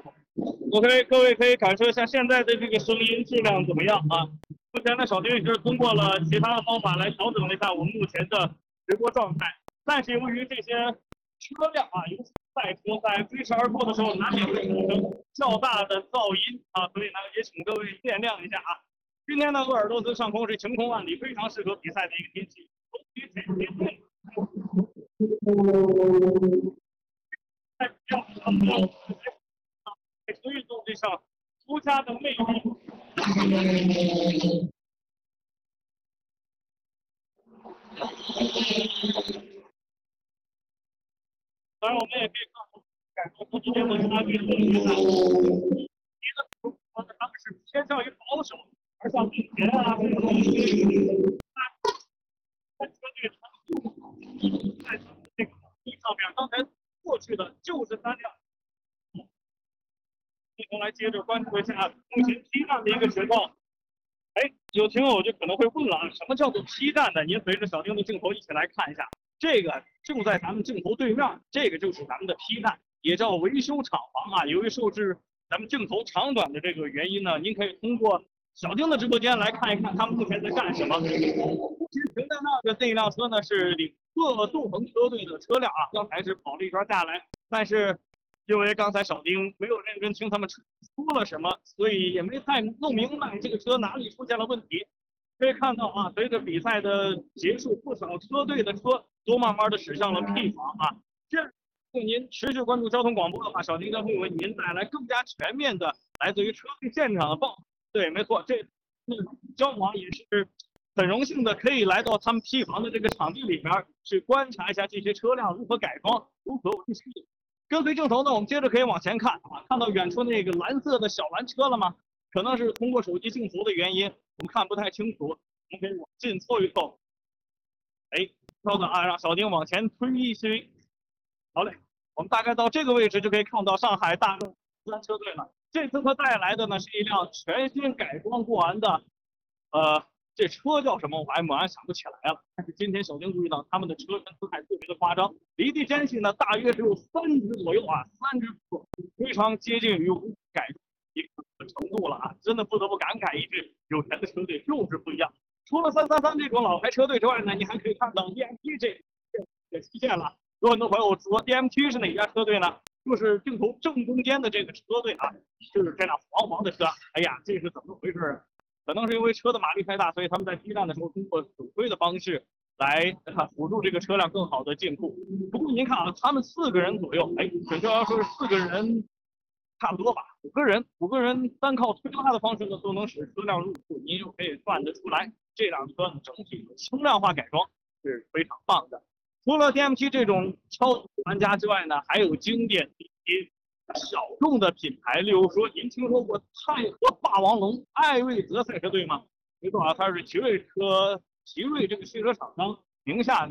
OK，各位可以感受一下现在的这个声音质量怎么样啊？目前呢，小丁也是通过了其他的方法来调整了一下我们目前的直播状态，但是由于这些车辆啊，尤其赛车在飞驰而过的时候，难免会产生较大的噪音啊，所以呢，也请各位见谅一下啊。今天呢，鄂尔多斯上空是晴空万里，非常适合比赛的一个天气。在车运动这上独家的魅力。当然，我们也可以感受出之间的差距特别大。别的他们是偏向于保守，而像本田啊，在车队在这个地上面，刚才过去的就是3辆。一同来接着关注一下目前 P 站的一个情况。哎，有听友就可能会问了啊，什么叫做 P 站呢？您随着小丁的镜头一起来看一下，这个就在咱们镜头对面，这个就是咱们的 P 站，也叫维修厂房啊。由于受制咱们镜头长短的这个原因呢，您可以通过小丁的直播间来看一看他们目前在干什么。其实停在那的那辆车呢是领克纵横车队的车辆啊，刚才是跑了一圈下来，但是因为刚才小丁没有认真听他们说了什么，所以也没太弄明白这个车哪里出现了问题。可以看到啊，随着比赛的结束，不少车队的车都慢慢的驶向了 P 房啊。这如果您持续关注交通广播的话，小丁将会为您带来更加全面的来自于车队现场的报道。对，没错，这交往也是很荣幸的，可以来到他们 P 房的这个场地里边去观察一下这些车辆如何改装，如何维修。跟随镜头呢，我们接着可以往前看啊，看到远处那个蓝色的小蓝车了吗？可能是通过手机镜头的原因，我们看不太清楚。我们可以往近凑一凑。哎，稍等啊，让小丁往前推一推。好嘞，我们大概到这个位置就可以看到上海大众车队了。这次他带来的呢是一辆全新改装过完的，这车叫什么？我猛然想不起来了。但是今天小丁注意到他们的车身姿态特别的夸张，离地间隙呢大约只有3指左右啊，3指左右，非常接近于改装一个程度了啊！真的不得不感慨一句，有钱的车队就是不一样。除了333这种老牌车队之外呢，你还可以看到 DMT 这也出现了。有很多朋友说 DMT 是哪家车队呢？就是镜头正中间的这个车队啊，就是这辆黄黄的车。哎呀，这是怎么回事？可能是因为车的马力太大，所以他们在踢站的时候通过手推的方式来辅助这个车辆更好的进库。不过您看啊，他们4个人左右，哎，准确要说是4个人，差不多吧，5个人单靠推拉的方式呢，都能使车辆入库，您就可以算得出来，这辆车呢整体的轻量化改装是非常棒的。除了 DMT 这种超级玩家之外呢，还有经典的一些小众的品牌，例如说，您听说过泰和霸王龙艾瑞泽赛车队吗？没错啊，它是奇瑞这个汽车厂商名下的。